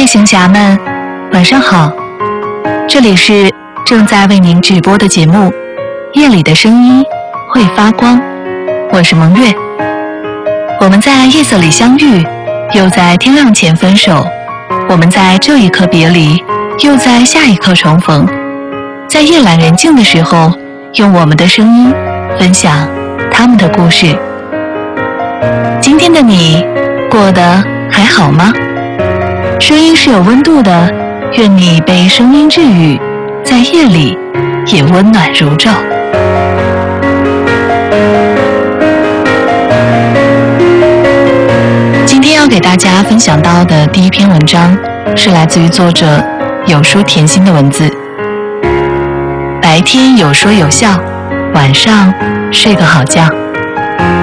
行侠们，晚上好，这里是正在为您直播的节目《夜里的声音会发光》，我是蒙月。我们在夜色里相遇，又在天亮前分手，我们在这一刻别离，又在下一刻重逢。在夜阑人静的时候，用我们的声音分享他们的故事。今天的你过得还好吗？声音是有温度的，愿你被声音治愈，在夜里也温暖如昼。今天要给大家分享到的第一篇文章是来自于作者有书甜心的文字。白天有说有笑，晚上睡个好觉。